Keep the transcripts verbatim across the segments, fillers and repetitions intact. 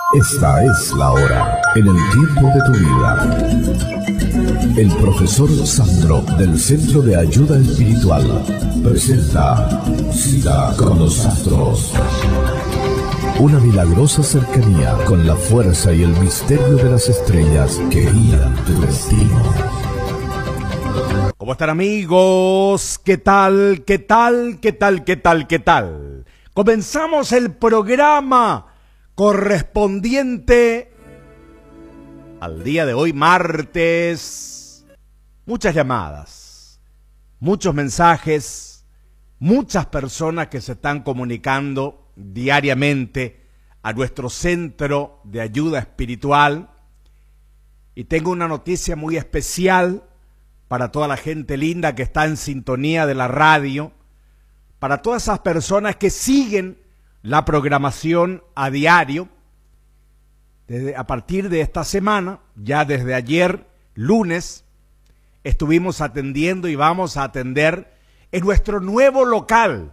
Esta es la hora, en el tiempo de tu vida. El profesor Sandro, del Centro de Ayuda Espiritual, presenta Cita con los Astros. Una milagrosa cercanía con la fuerza y el misterio de las estrellas que guían tu destino. ¿Cómo están, amigos? ¿Qué tal? ¿Qué tal? ¿Qué tal? ¿Qué tal? ¿Qué tal? Comenzamos el programa correspondiente al día de hoy, martes. Muchas llamadas, muchos mensajes, muchas personas que se están comunicando diariamente a nuestro centro de ayuda espiritual. Y tengo una noticia muy especial para toda la gente linda que está en sintonía de la radio, para todas esas personas que siguen la programación a diario. Desde, a partir de esta semana, ya desde ayer, lunes, estuvimos atendiendo y vamos a atender en nuestro nuevo local.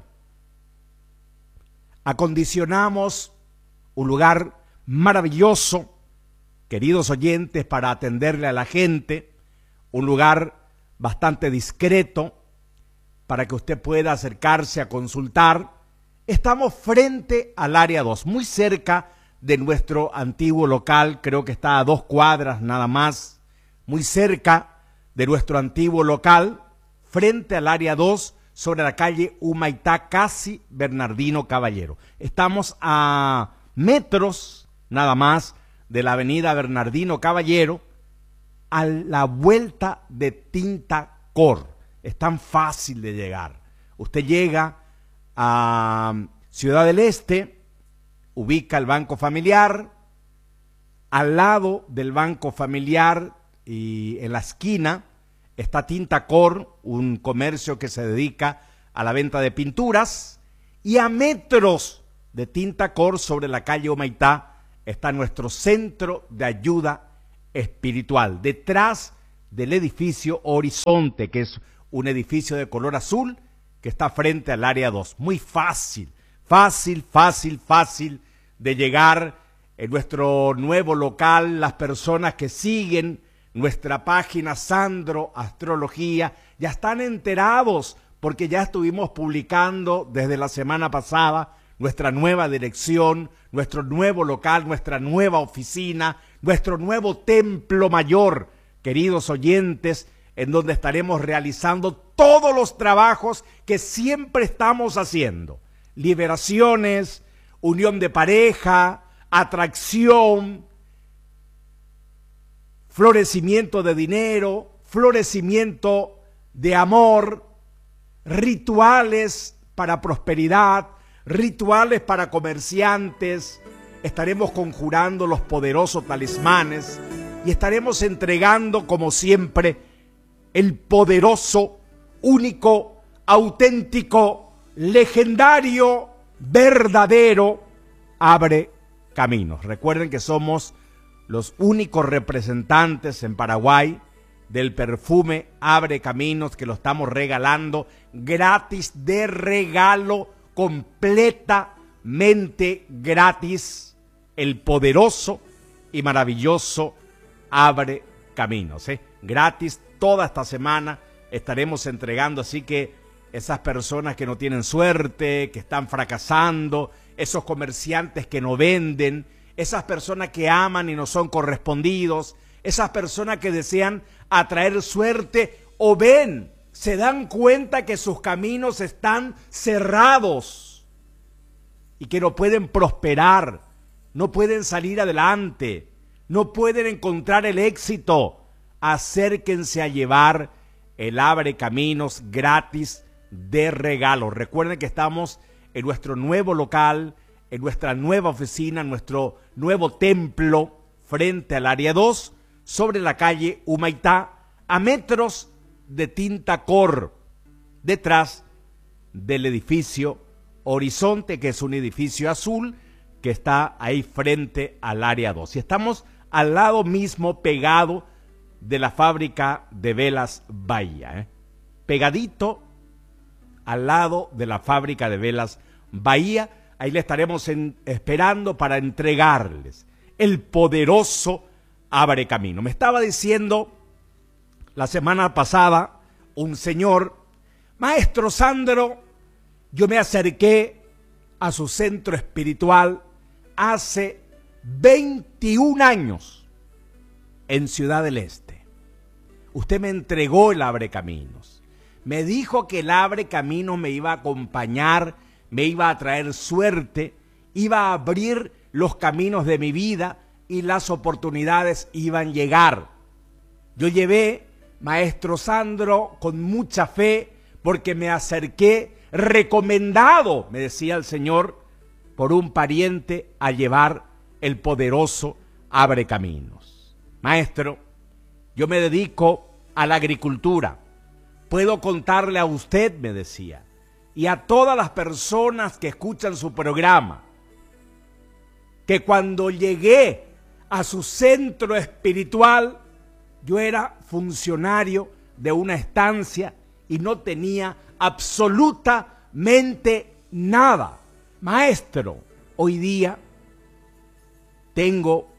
Acondicionamos un lugar maravilloso, queridos oyentes, para atenderle a la gente, un lugar bastante discreto para que usted pueda acercarse a consultar. Estamos frente al área dos, muy cerca de nuestro antiguo local, creo que está a dos cuadras nada más, muy cerca de nuestro antiguo local, frente al área dos, sobre la calle Humaitá, casi Bernardino Caballero. Estamos a metros nada más de la avenida Bernardino Caballero, a la vuelta de Tinta Cor. Es tan fácil de llegar. Usted llega a Ciudad del Este, ubica el Banco Familiar, al lado del Banco Familiar y en la esquina está Tinta Cor, un comercio que se dedica a la venta de pinturas, y a metros de Tinta Cor, sobre la calle Humaitá, está nuestro centro de ayuda espiritual, detrás del edificio Horizonte, que es un edificio de color azul que está frente al área dos. Muy fácil, fácil, fácil, fácil de llegar en nuestro nuevo local. Las personas que siguen nuestra página Sandro Astrología ya están enterados, porque ya estuvimos publicando desde la semana pasada nuestra nueva dirección, nuestro nuevo local, nuestra nueva oficina, nuestro nuevo templo mayor, queridos oyentes, en donde estaremos realizando todos los trabajos que siempre estamos haciendo. Liberaciones, unión de pareja, atracción, florecimiento de dinero, florecimiento de amor, rituales para prosperidad, rituales para comerciantes. Estaremos conjurando los poderosos talismanes y estaremos entregando, como siempre, el poderoso, único, auténtico, legendario, verdadero Abre Caminos. Recuerden que somos los únicos representantes en Paraguay del perfume Abre Caminos, que lo estamos regalando gratis, de regalo, completamente gratis. El poderoso y maravilloso Abre Caminos, ¿eh? Gratis. Toda esta semana estaremos entregando, así que esas personas que no tienen suerte, que están fracasando, esos comerciantes que no venden, esas personas que aman y no son correspondidos, esas personas que desean atraer suerte o ven, se dan cuenta que sus caminos están cerrados y que no pueden prosperar, no pueden salir adelante, no pueden encontrar el éxito. Acérquense a llevar el Abre Caminos gratis, de regalo. Recuerden que estamos en nuestro nuevo local, en nuestra nueva oficina, en nuestro nuevo templo, frente al área dos, sobre la calle Humaitá, a metros de Tinta Cor, detrás del edificio Horizonte, que es un edificio azul que está ahí frente al área dos. Y estamos al lado mismo, pegado de la fábrica de velas Bahía, ¿eh? Pegadito al lado de la fábrica de velas Bahía. Ahí le estaremos en, esperando para entregarles el poderoso abre camino. Me estaba diciendo la semana pasada un señor: maestro Sandro, yo me acerqué a su centro espiritual hace veintiún años en Ciudad del Este. Usted me entregó el Abre Caminos. Me dijo que el Abre Caminos me iba a acompañar, me iba a traer suerte, iba a abrir los caminos de mi vida y las oportunidades iban a llegar. Yo llevé, maestro Sandro, con mucha fe, porque me acerqué recomendado, me decía el Señor, por un pariente a llevar el poderoso Abre Caminos. Maestro, yo me dedico a la agricultura. Puedo contarle a usted, me decía, y a todas las personas que escuchan su programa, que cuando llegué a su centro espiritual, yo era funcionario de una estancia y no tenía absolutamente nada. Maestro, hoy día tengo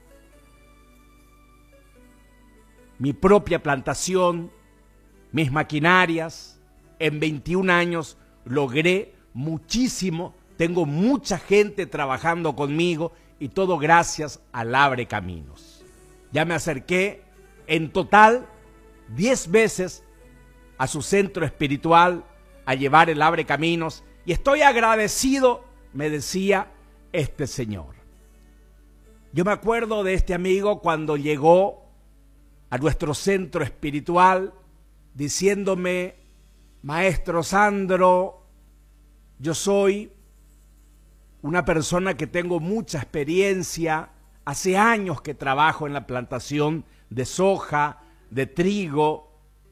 mi propia plantación, mis maquinarias. En veintiún años logré muchísimo, tengo mucha gente trabajando conmigo y todo gracias al Abre Caminos. Ya me acerqué en total diez veces a su centro espiritual a llevar el Abre Caminos y estoy agradecido, me decía este señor. Yo me acuerdo de este amigo cuando llegó a nuestro centro espiritual diciéndome: maestro Sandro, yo soy una persona que tengo mucha experiencia, hace años que trabajo en la plantación de soja, de trigo.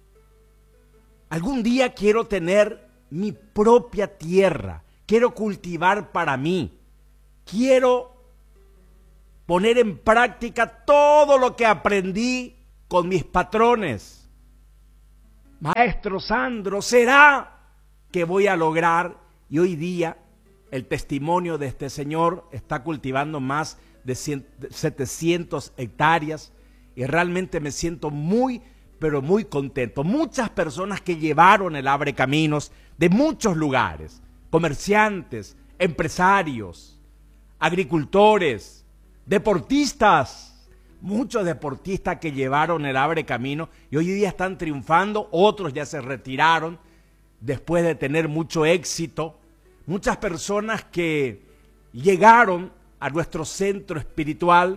Algún día quiero tener mi propia tierra, quiero cultivar para mí, quiero poner en práctica todo lo que aprendí con mis patrones. Maestro Sandro, ¿será que voy a lograr? Y hoy día el testimonio de este señor está cultivando más de setecientas hectáreas y realmente me siento muy, pero muy contento. Muchas personas que llevaron el Abre Caminos de muchos lugares, comerciantes, empresarios, agricultores, deportistas, muchos deportistas que llevaron el Abre Camino y hoy día están triunfando, otros ya se retiraron después de tener mucho éxito. Muchas personas que llegaron a nuestro centro espiritual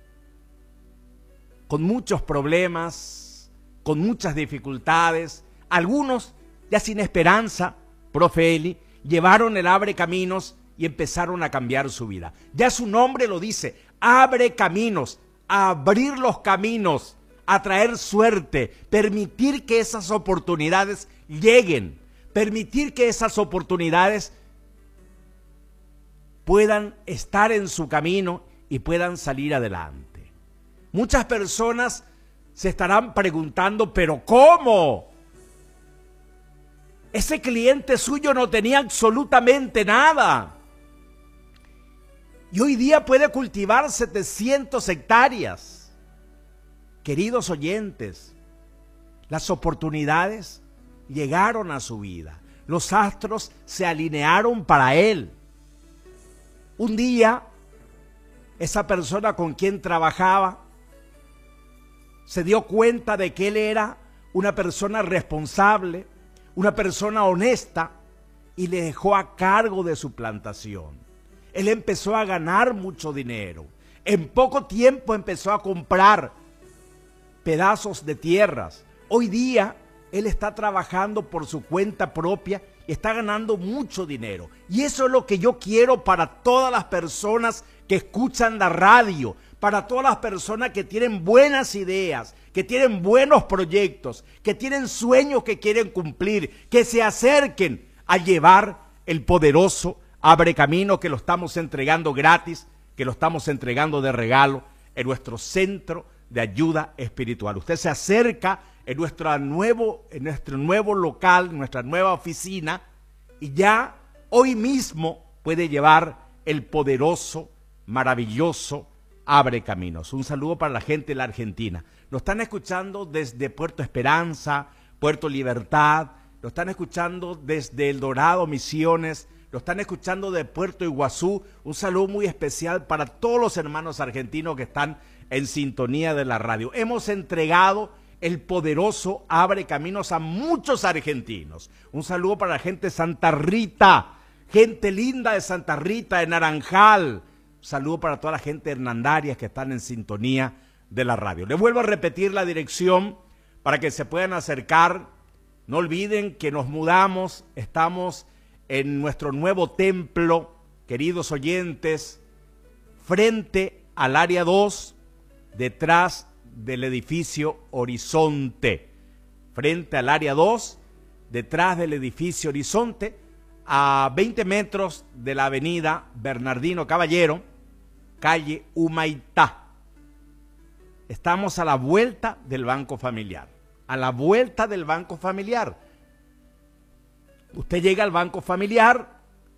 con muchos problemas, con muchas dificultades, algunos ya sin esperanza, profe Eli, llevaron el Abre Caminos y empezaron a cambiar su vida. Ya su nombre lo dice, Abre Caminos, abrir los caminos, atraer suerte, permitir que esas oportunidades lleguen, permitir que esas oportunidades puedan estar en su camino y puedan salir adelante. Muchas personas se estarán preguntando, ¿pero cómo? Ese cliente suyo no tenía absolutamente nada. Y hoy día puede cultivar setecientas hectáreas. Queridos oyentes, las oportunidades llegaron a su vida. Los astros se alinearon para él. Un día, esa persona con quien trabajaba se dio cuenta de que él era una persona responsable, una persona honesta, y le dejó a cargo de su plantación. Él empezó a ganar mucho dinero. En poco tiempo empezó a comprar pedazos de tierras. Hoy día él está trabajando por su cuenta propia y está ganando mucho dinero. Y eso es lo que yo quiero para todas las personas que escuchan la radio, para todas las personas que tienen buenas ideas, que tienen buenos proyectos, que tienen sueños que quieren cumplir, que se acerquen a llevar el poderoso Abre Camino, que lo estamos entregando gratis, que lo estamos entregando de regalo en nuestro centro de ayuda espiritual. Usted se acerca en nuestro nuevo, en nuestro nuevo local, nuestra nueva oficina, y ya hoy mismo puede llevar el poderoso, maravilloso abre caminos. Un saludo para la gente de la Argentina. Nos están escuchando desde Puerto Esperanza, Puerto Libertad, nos están escuchando desde El Dorado, Misiones, nos están escuchando de Puerto Iguazú. Un saludo muy especial para todos los hermanos argentinos que están en sintonía de la radio. Hemos entregado el poderoso Abre Caminos a muchos argentinos. Un saludo para la gente de Santa Rita, gente linda de Santa Rita, de Naranjal. Un saludo para toda la gente de Hernandarias que están en sintonía de la radio. Les vuelvo a repetir la dirección para que se puedan acercar. No olviden que nos mudamos, estamos en nuestro nuevo templo, queridos oyentes, frente al área dos, detrás del edificio Horizonte. Frente al área dos, detrás del edificio Horizonte, a veinte metros de la avenida Bernardino Caballero, calle Humaitá. Estamos a la vuelta del Banco Familiar, a la vuelta del Banco Familiar. Usted llega al Banco Familiar,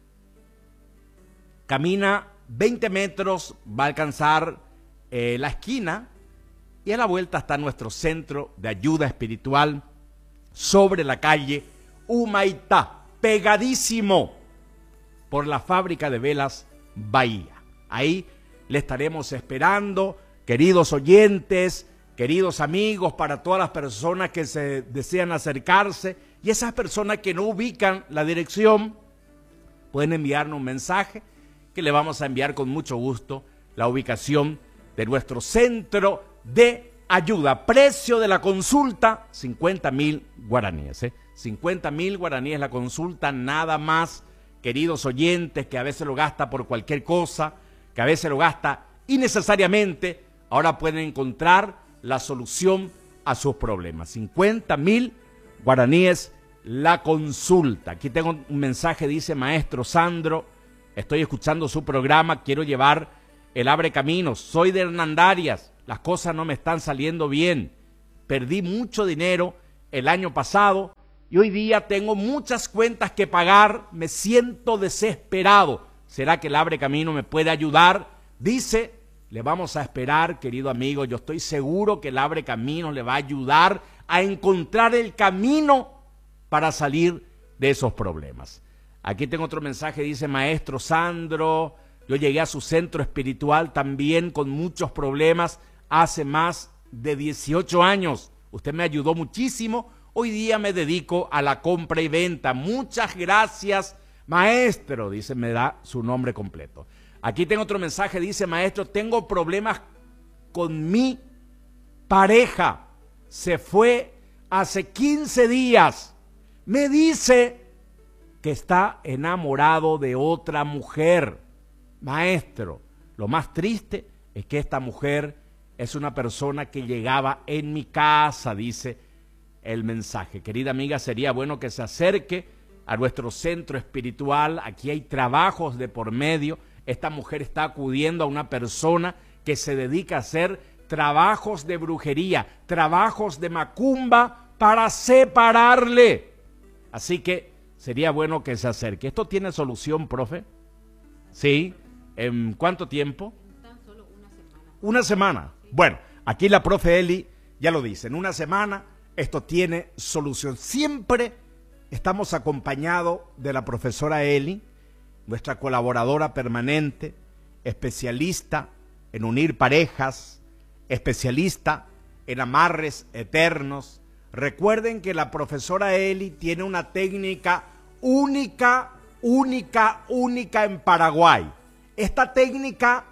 camina veinte metros, va a alcanzar eh, la esquina y a la vuelta está nuestro centro de ayuda espiritual sobre la calle Humaitá, pegadísimo por la fábrica de velas Bahía. Ahí le estaremos esperando, queridos oyentes, queridos amigos, para todas las personas que se desean acercarse y esas personas que no ubican la dirección, pueden enviarnos un mensaje que le vamos a enviar con mucho gusto la ubicación de nuestro centro de ayuda. Precio de la consulta, cincuenta mil guaraníes. ¿eh? cincuenta mil guaraníes la consulta, nada más, queridos oyentes, que a veces lo gasta por cualquier cosa, que a veces lo gasta innecesariamente. Ahora pueden encontrar la solución a sus problemas. cincuenta mil guaraníes la consulta. Aquí tengo un mensaje, dice: maestro Sandro, estoy escuchando su programa, quiero llevar el Abre Caminos, soy de Hernandarias, las cosas no me están saliendo bien, perdí mucho dinero el año pasado y hoy día tengo muchas cuentas que pagar, me siento desesperado. ¿Será que el Abre Camino me puede ayudar? Dice, le vamos a esperar, querido amigo, yo estoy seguro que el Abre Camino le va a ayudar a encontrar el camino para salir de esos problemas. Aquí tengo otro mensaje, dice: maestro Sandro, yo llegué a su centro espiritual también con muchos problemas hace más de dieciocho años. Usted me ayudó muchísimo. Hoy día me dedico a la compra y venta. Muchas gracias, maestro. Dice, me da su nombre completo. Aquí tengo otro mensaje, dice: maestro, tengo problemas con mi pareja. Se fue hace quince días. Me dice que está enamorado de otra mujer. Maestro, lo más triste es que esta mujer es una persona que llegaba en mi casa, dice el mensaje. Querida amiga, sería bueno que se acerque a nuestro centro espiritual. Aquí hay trabajos de por medio. Esta mujer está acudiendo a una persona que se dedica a hacer trabajos de brujería, trabajos de macumba para separarle. Así que sería bueno que se acerque. ¿Esto tiene solución, profe? ¿Sí? ¿En cuánto tiempo? Tan solo una semana. Una semana. Sí. Bueno, aquí la profe Eli ya lo dice. En una semana esto tiene solución. Siempre estamos acompañados de la profesora Eli, nuestra colaboradora permanente, especialista en unir parejas, especialista en amarres eternos. Recuerden que la profesora Eli tiene una técnica única, única, única en Paraguay. Esta técnica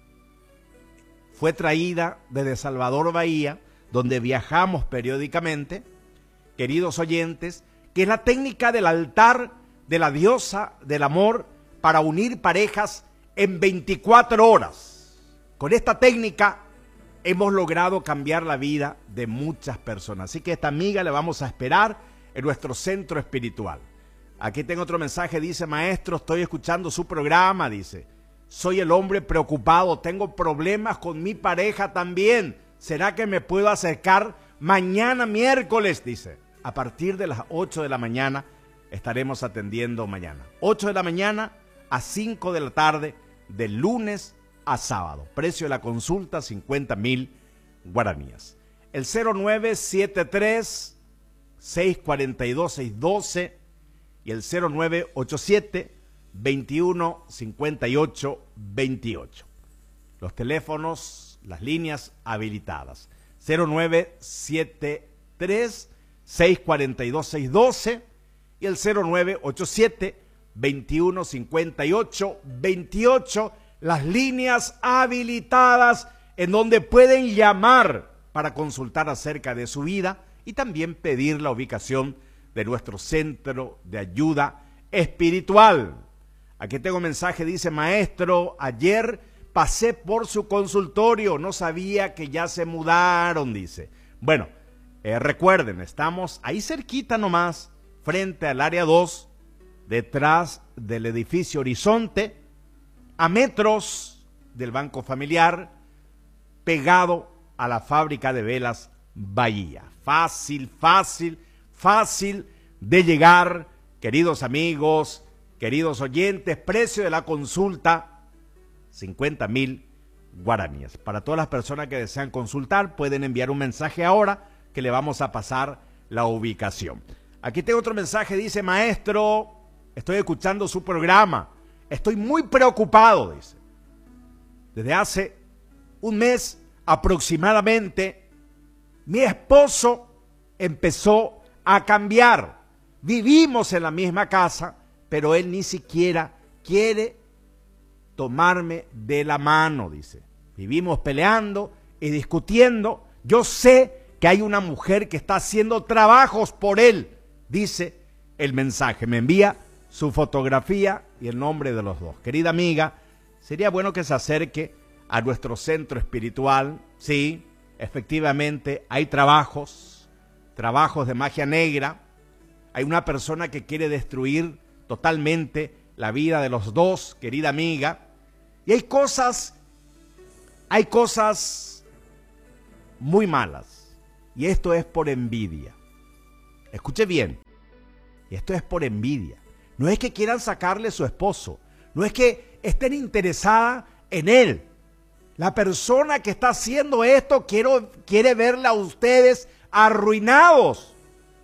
fue traída desde Salvador Bahía, donde viajamos periódicamente, queridos oyentes, que es la técnica del altar de la diosa del amor para unir parejas en veinticuatro horas. Con esta técnica hemos logrado cambiar la vida de muchas personas. Así que a esta amiga le vamos a esperar en nuestro centro espiritual. Aquí tengo otro mensaje, dice: maestro, estoy escuchando su programa, dice. Soy el hombre preocupado, tengo problemas con mi pareja también. ¿Será que me puedo acercar mañana miércoles? Dice. A partir de las ocho de la mañana estaremos atendiendo mañana. ocho de la mañana a cinco de la tarde, de lunes a sábado. Precio de la consulta, cincuenta mil guaraníes. El cero nueve siete tres, seis cuatro dos, seis uno dos y el cero nueve ocho siete, veintiuno cincuenta y ocho veintiocho. Los teléfonos, las líneas habilitadas. cero nueve siete tres, seis cuatro dos, seis uno dos y el cero nueve ocho siete, veintiuno cincuenta y ocho veintiocho. Las líneas habilitadas en donde pueden llamar para consultar acerca de su vida y también pedir la ubicación de nuestro centro de ayuda espiritual. Aquí tengo un mensaje, dice: maestro, ayer pasé por su consultorio, no sabía que ya se mudaron, dice. Bueno, eh, recuerden, estamos ahí cerquita nomás, frente al área dos, detrás del edificio Horizonte, a metros del Banco Familiar, pegado a la fábrica de velas Bahía. Fácil, fácil, fácil de llegar, queridos amigos, queridos oyentes. Precio de la consulta, cincuenta mil guaraníes. Para todas las personas que desean consultar, pueden enviar un mensaje ahora que le vamos a pasar la ubicación. Aquí tengo otro mensaje, dice: maestro, estoy escuchando su programa, estoy muy preocupado, dice. Desde hace un mes aproximadamente, mi esposo empezó a cambiar. Vivimos en la misma casa, pero él ni siquiera quiere tomarme de la mano, dice. Vivimos peleando y discutiendo. Yo sé que hay una mujer que está haciendo trabajos por él, dice el mensaje. Me envía su fotografía y el nombre de los dos. Querida amiga, sería bueno que se acerque a nuestro centro espiritual. Sí, efectivamente hay trabajos, trabajos de magia negra. Hay una persona que quiere destruir totalmente la vida de los dos, querida amiga. Y hay cosas, hay cosas muy malas. Y esto es por envidia. Escuche bien, esto es por envidia. No es que quieran sacarle su esposo, no es que estén interesadas en él. La persona que está haciendo esto quiero, quiere verla a ustedes arruinados.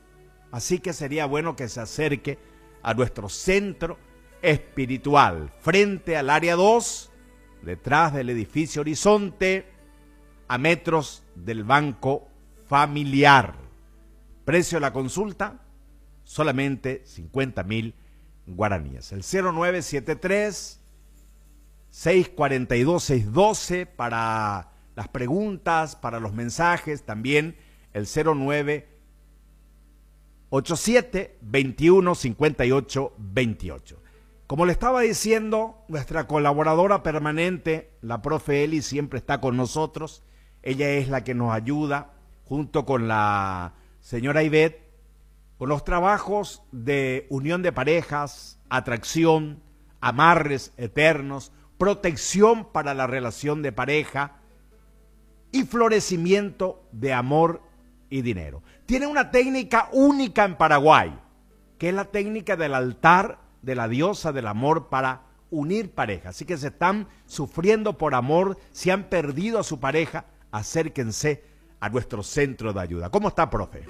Así que sería bueno que se acerque a nuestro centro espiritual, frente al área dos, detrás del edificio Horizonte, a metros del Banco Familiar. Precio de la consulta, solamente cincuenta mil guaraníes. El cero nueve siete tres, seis cuatro dos, seis uno dos para las preguntas, para los mensajes. También el cero nueve ocho siete, veintiuno cincuenta y ocho veintiocho. Como le estaba diciendo, nuestra colaboradora permanente, la profe Eli, siempre está con nosotros. Ella es la que nos ayuda, junto con la señora Ivette, con los trabajos de unión de parejas, atracción, amarres eternos, protección para la relación de pareja y florecimiento de amor y dinero. Tiene una técnica única en Paraguay, que es la técnica del altar de la diosa del amor para unir parejas. Así que si están sufriendo por amor, si han perdido a su pareja, acérquense a nuestro centro de ayuda. ¿Cómo está, profe?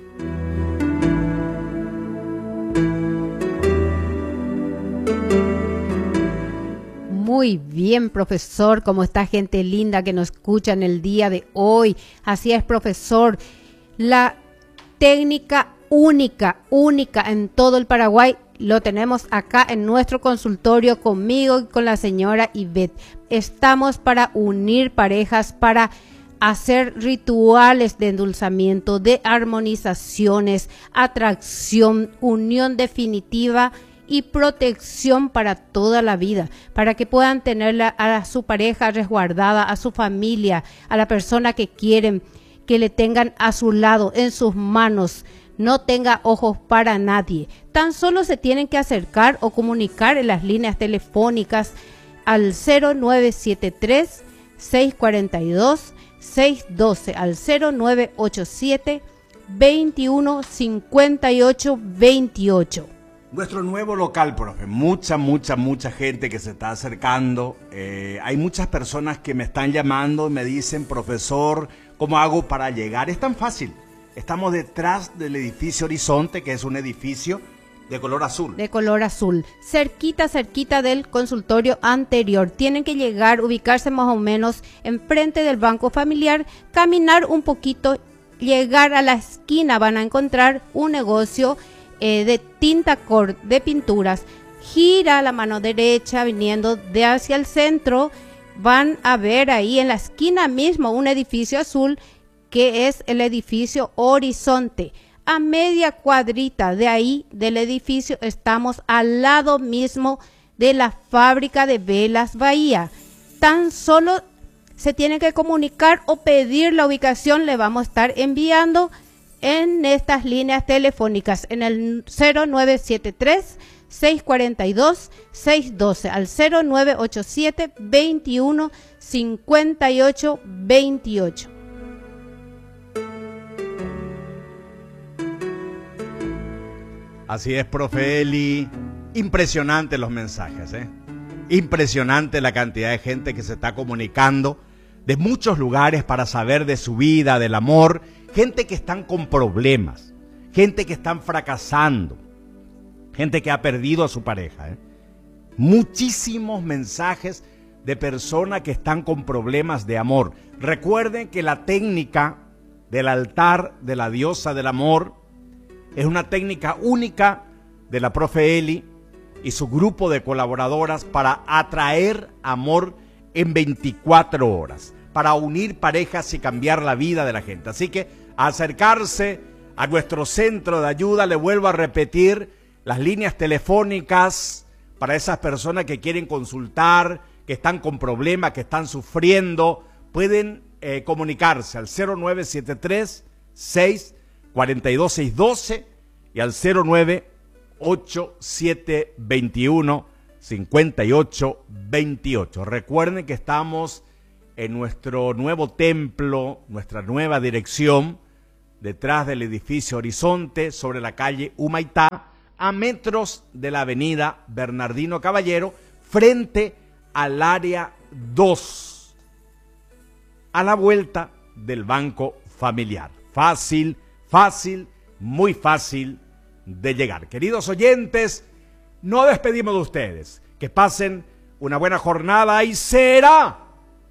Muy bien, profesor. ¿Cómo está, gente linda que nos escucha en el día de hoy? Así es, profesor. La técnica única, única en todo el Paraguay, lo tenemos acá en nuestro consultorio conmigo y con la señora Ivette. Estamos para unir parejas, para hacer rituales de endulzamiento, de armonizaciones, atracción, unión definitiva y protección para toda la vida, para que puedan tener a su pareja resguardada, a su familia, a la persona que quieren, que le tengan a su lado, en sus manos. No tenga ojos para nadie. Tan solo se tienen que acercar o comunicar en las líneas telefónicas al cero nueve siete tres, seis cuatro dos, seis uno dos, al cero nueve ocho siete, veintiuno cincuenta y ocho veintiocho. Nuestro nuevo local, profe, mucha, mucha, mucha gente que se está acercando. Eh, hay muchas personas que me están llamando y me dicen, profesor, ¿cómo hago para llegar? Es tan fácil. Estamos detrás del edificio Horizonte, que es un edificio de color azul. De color azul. Cerquita, cerquita del consultorio anterior. Tienen que llegar, ubicarse más o menos enfrente del banco familiar, caminar un poquito, llegar a la esquina, van a encontrar un negocio Eh, de tinta cor, de pinturas. Gira a la mano derecha viniendo de hacia el centro, van a ver ahí en la esquina mismo un edificio azul que es el edificio Horizonte. A media cuadrita de ahí del edificio estamos al lado mismo de la fábrica de velas Bahía. Tan solo se tiene que comunicar o pedir la ubicación, le vamos a estar enviando en estas líneas telefónicas en el cero nueve siete tres, seis cuatro dos, seis uno dos al cero nueve ocho siete, veintiuno, cincuenta y ocho, veintiocho. Así es, profe Eli. Impresionante los mensajes, ¿eh? Impresionante la cantidad de gente que se está comunicando de muchos lugares para saber de su vida, del amor. Gente que están con problemas, gente que están fracasando, gente que ha perdido a su pareja, ¿eh? Muchísimos mensajes de personas que están con problemas de amor. Recuerden que la técnica del altar de la diosa del amor es una técnica única de la profe Eli y su grupo de colaboradoras para atraer amor en veinticuatro horas, para unir parejas y cambiar la vida de la gente. Así que acercarse a nuestro centro de ayuda, le vuelvo a repetir las líneas telefónicas para esas personas que quieren consultar, que están con problemas, que están sufriendo, pueden eh, comunicarse al cero nueve siete tres, seis cuatro dos, seis uno dos y al cero nueve ocho siete, veintiuno, cincuenta y ocho, veintiocho. Recuerden que estamos en nuestro nuevo templo, nuestra nueva dirección, detrás del edificio Horizonte, sobre la calle Humaitá, a metros de la avenida Bernardino Caballero, frente al área dos, a la vuelta del Banco Familiar. Fácil, fácil, muy fácil de llegar. Queridos oyentes, nos despedimos de ustedes. Que pasen una buena jornada y será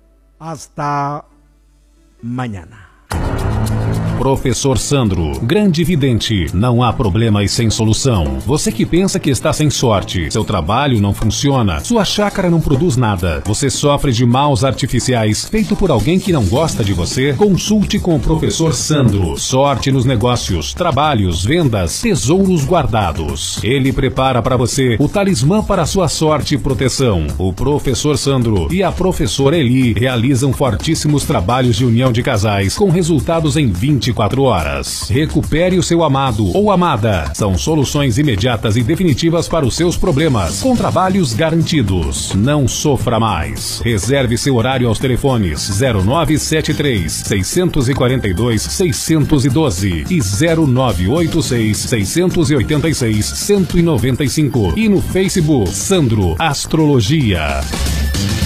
hasta mañana. Professor Sandro, grande vidente, não há problemas sem solução. Você que pensa que está sem sorte, seu trabalho não funciona, sua chácara não produz nada, você sofre de maus artificiais feito por alguém que não gosta de você, consulte com o Professor Sandro. Sorte nos negócios, trabalhos, vendas, tesouros guardados. Ele prepara para você o talismã para sua sorte e proteção. O Professor Sandro e a Professora Eli realizam fortíssimos trabalhos de união de casais com resultados em vinte e quatro horas. Recupere o seu amado ou amada. São soluções imediatas e definitivas para os seus problemas, com trabalhos garantidos. Não sofra mais. Reserve seu horário aos telefones zero nove sete três, seis quatro dois, seis um dois e zero nove oito seis, seis oito seis, um nove cinco e no Facebook Sandro Astrologia.